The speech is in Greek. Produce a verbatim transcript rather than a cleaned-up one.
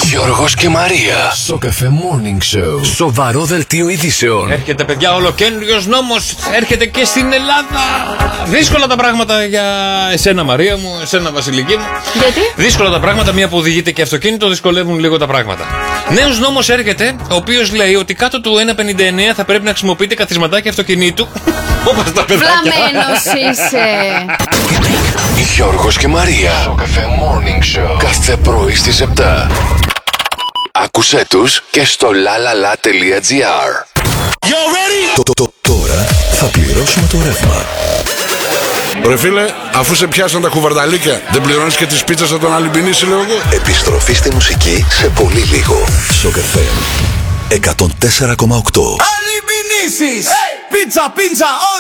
Γιώργος και Μαρία. Σοκαφέ Morning Show. Σοβαρό δελτίο ειδήσεων. Έρχεται, παιδιά, ολοκαίνουργιος νόμος. Έρχεται και στην Ελλάδα. Δύσκολα τα πράγματα για εσένα, Μαρία μου, εσένα, Βασιλική μου. Γιατί? Δύσκολα τα πράγματα, μία που οδηγείται και αυτοκίνητο, δυσκολεύουν λίγο τα πράγματα. Νέος νόμος έρχεται, ο οποίος λέει ότι κάτω του ένα πενήντα εννέα θα πρέπει να χρησιμοποιείτε καθισματάκι αυτοκινήτου. Όπως τα παιδάκια. Βλαμμένος είσαι. Γιώργος και Μαρία. Σοκαφέ Morning Show. Κάθε πρωί στις επτά. Άκουσέ τους και στο lalala.gr. Το, το, το, τώρα θα πληρώσουμε το ρεύμα. Ρε φίλε, αφού σε πιάσαν τα κουβαρνταλίκια, δεν πληρώνεις και τις πίτσες από τον Αλυμπινίση, λέω εγώ. Επιστροφή στη μουσική σε πολύ λίγο. Σοκαφέ εκατόν τέσσερα κόμμα οκτώ. Αλυμπινίσεις! Πίτσα, πίτσα,